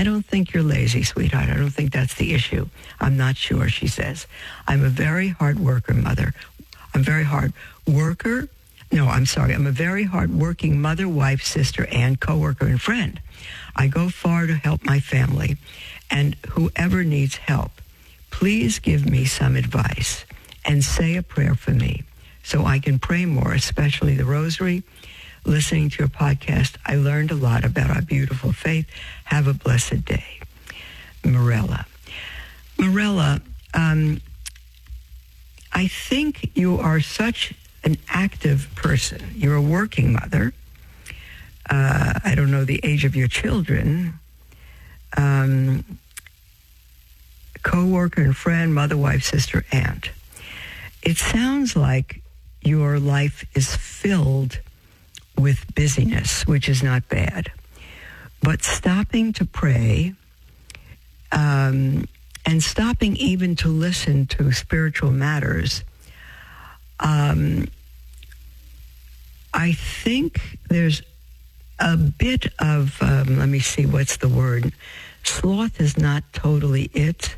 I don't think you're lazy, sweetheart. I don't think that's the issue. I'm not sure, she says. I'm a very hard worker, mother. I'm very hard worker. No, I'm sorry. I'm a very hard-working mother, wife, sister, and coworker and friend. I go far to help my family and whoever needs help. Please give me some advice and say a prayer for me so I can pray more, especially the rosary. Listening to your podcast, I learned a lot about our beautiful faith. Have a blessed day. Morella. Morella, I think you are such an active person. You're a working mother. I don't know the age of your children. Co-worker and friend, mother, wife, sister, aunt. It sounds like your life is filled with busyness, which is not bad. But stopping to pray and stopping even to listen to spiritual matters, I think there's a bit of, let me see, what's the word? Sloth is not totally it.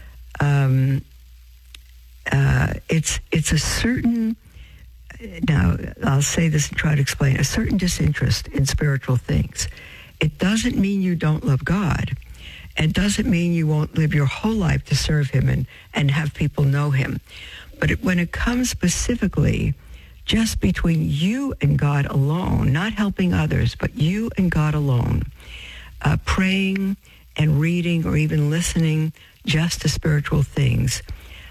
It's a certain, now I'll say this and try to explain, a certain disinterest in spiritual things. It doesn't mean you don't love God. It doesn't mean you won't live your whole life to serve him and have people know him. But when it comes specifically just between you and God alone, not helping others, but you and God alone, praying and reading or even listening just to spiritual things,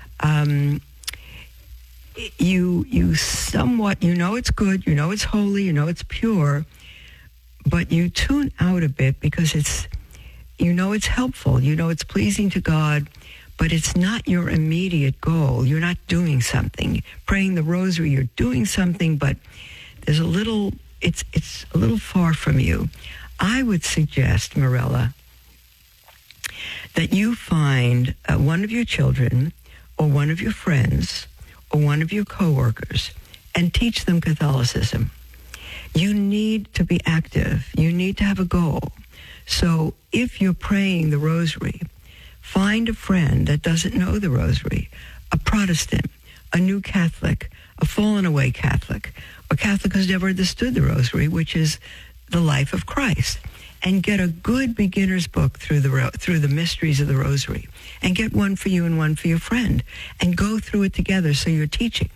you somewhat, you know it's good, you know it's holy, you know it's pure, but you tune out a bit because it's, you know it's helpful, you know it's pleasing to God, but it's not your immediate goal. You're not doing something. Praying the rosary, you're doing something, but there's a little, it's a little far from you. I would suggest, Morella, that you find one of your children or one of your friends or one of your coworkers and teach them Catholicism. You need to be active. You need to have a goal. So if you're praying the rosary, find a friend that doesn't know the rosary, a Protestant, a new Catholic, a fallen away Catholic, a Catholic who's never understood the rosary, which is the life of Christ, and get a good beginner's book through the mysteries of the rosary, and get one for you and one for your friend, and go through it together so you're teaching.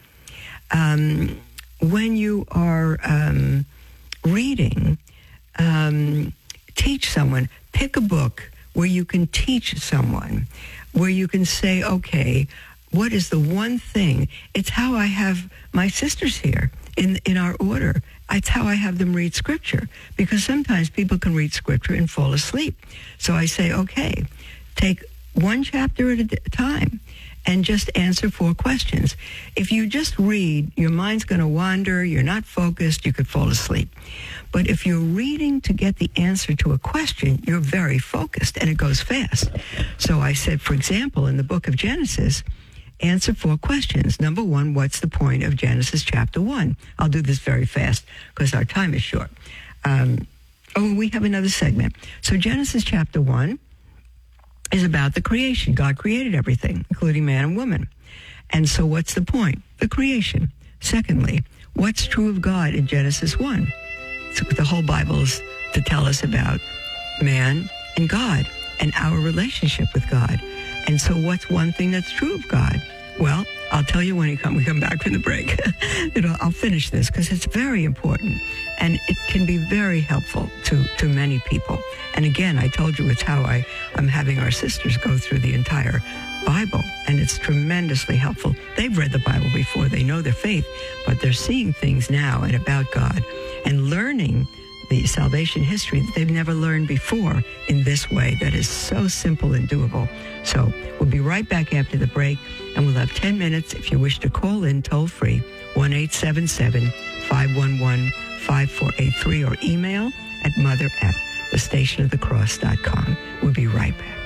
When you are reading, teach someone. Pick a book where you can teach someone, where you can say, okay, what is the one thing? It's how I have my sisters here in our order. It's how I have them read Scripture, because sometimes people can read Scripture and fall asleep. So I say, okay, take one chapter at a time and just answer 4 questions. If you just read, your mind's going to wander, you're not focused, you could fall asleep. But if you're reading to get the answer to a question, you're very focused and it goes fast. So I said, for example, in the book of Genesis, answer 4 questions. Number 1, what's the point of Genesis chapter 1? I'll do this very fast because our time is short. We have another segment. So Genesis chapter 1 is about the creation. God created everything, including man and woman. And so what's the point? The creation. Secondly, what's true of God in Genesis 1? So the whole Bible is to tell us about man and God and our relationship with God. And so what's one thing that's true of God? Well, I'll tell you when we come back from the break. I'll finish this because it's very important and it can be very helpful to many people. And again, I told you it's how I'm having our sisters go through the entire Bible, and it's tremendously helpful. They've read the Bible before, they know their faith, but they're seeing things now and about God and learning the salvation history that they've never learned before in this way that is so simple and doable. So we'll be right back after the break, and we'll have 10 minutes if you wish to call in toll free, 1-877-511-5483, or email at mother@thestationofthecross.com. We'll be right back.